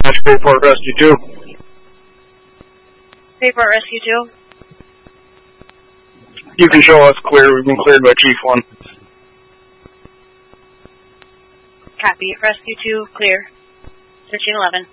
Dispatch Bayport Rescue 2. Bayport Rescue 2. You can show us clear. We've been cleared by Chief 1. Copy. Rescue 2, clear. Searching 11.